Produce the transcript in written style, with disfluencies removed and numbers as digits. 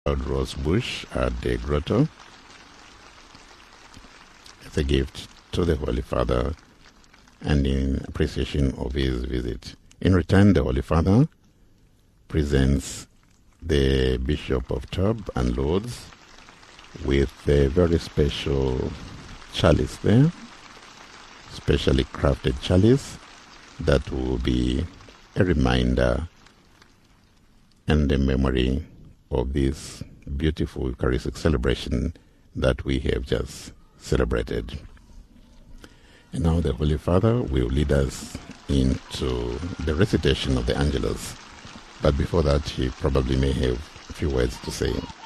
rose bush at the grotto as a gift to the Holy Father and in appreciation of his visit. In return, the Holy Father presents the Bishop of Tub and Lourdes with a very special chalice there, specially crafted chalice that will be a reminder and a memory of this beautiful Eucharistic celebration that we have just celebrated. And now the Holy Father will lead us into the recitation of the Angelus. But before that, he probably may have a few words to say.